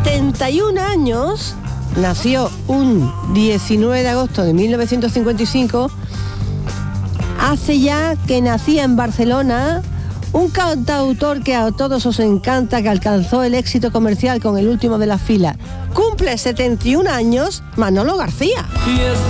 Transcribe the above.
71 años, nació un 19 de agosto de 1955, hace ya que nacía en Barcelona un cantautor que a todos os encanta, que alcanzó el éxito comercial con El último de la fila. Cumple 71 años Manolo García. Y es